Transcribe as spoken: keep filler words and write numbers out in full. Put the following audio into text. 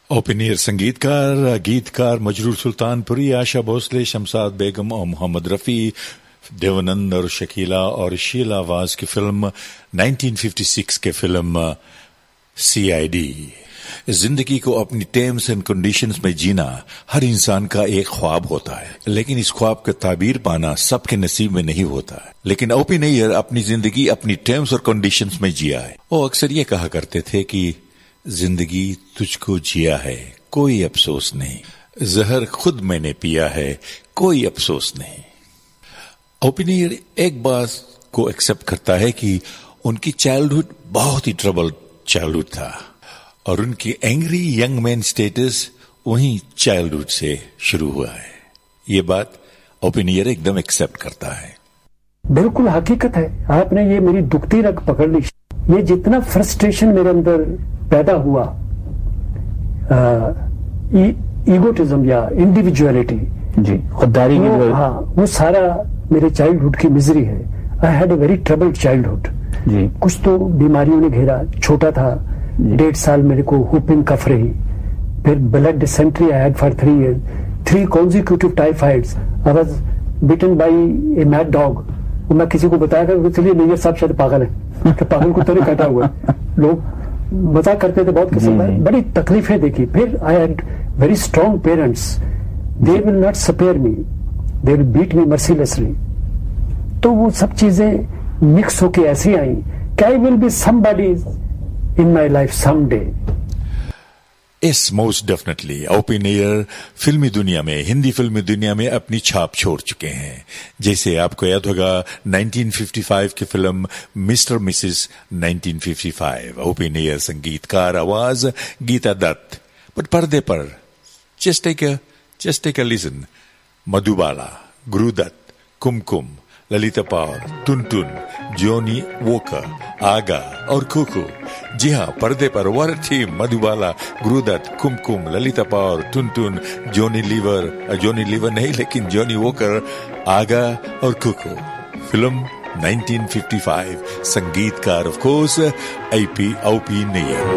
Oppenauer संगीतकार, गीतकार मजरूर सुल्तानपुरी, आशा भोसले, शमशाद बेगम और मोहम्मद रफी, देवानंद और शकीला और शीला आवाज की फिल्म उन्नीस सौ छप्पन के फिल्म सी आई डी। जिंदगी को अपनी टर्म्स एंड कंडीशंस में जीना हर इंसान का एक ख्वाब होता है, लेकिन इस ख्वाब का ताबीर पाना सबके नसीब में नहीं होता है। लेकिन ओपी नैयर अपनी जिंदगी अपनी टर्म्स और कंडीशंस में जिया है। वो अक्सर ये कहा करते थे कि जिंदगी तुझको जिया है, कोई अफसोस नहीं, जहर खुद मैंने पिया है, कोई अफसोस नहीं। ओपी नैयर एक बात को एक्सेप्ट करता है कि उनकी चाइल्डहुड बहुत ही ट्रबल चाइल्डहुड था और उनकी एंग्री यंग मैन स्टेटस वहीं चाइल्डहुड से शुरू हुआ है। ये बात ओपी नैयर एकदम एक्सेप्ट करता है। बिल्कुल हकीकत है। आपने ये मेरी दुखती रग पकड़ ली। ये जितना फ्रस्ट्रेशन मेरे अंदर पैदा हुआ, ईगोटिज्म या इंडिविजुअलिटी, जी खुददारी की, हाँ, वो सारा मेरे चाइल्डहुड की मिजरी है। I had a very troubled childhood. जी कुछ तो बीमारियों ने घेरा। छोटा था, डेढ़ साल मेरे को हुपिंग कफ रही, फिर blood dysentery I had for three years, three consecutive टाइफाइड्स, I was bitten bye a mad dog. मैं किसी को बताया था, चलिए नैयर साहब शायद पागल है, तो पागल कुत्ते ने काटा हुआ है। लोग मजाक करते थे बहुत किस्म में, बड़ी तकलीफें देखी। फिर I had very strong parents, they will not spare me, they will beat me mercilessly. तो वो सब चीजें मिक्स होके ऐसी आई कि I will be somebody in my life someday. Yes, most definitely. OP Nayyar फिल्मी दुनिया में, हिंदी फिल्मी दुनिया में अपनी छाप छोड़ चुके हैं। जैसे आपको याद होगा उन्नीस सौ पचपन की फिल्म मिस्टर मिसेस उन्नीस सौ पचपन, ओपी नैयर संगीतकार, आवाज गीता दत्त, बट पर्दे पर just take a just take a listen, Madhubala, Gurudatt, Kumkum, Lalita power, Tuntun, Johnny walker, आगा और कुकू। जी हाँ, पर्दे पर वर थी मधुबाला, गुरुदत्त, कुमकुम, Lalita power, Tuntun, Johnny liver, Johnny liver नहीं लेकिन जॉनी वॉकर, आगा और कुकू। फिल्म उन्नीस सौ पचपन, संगीतकार of course OP OP Nayyar.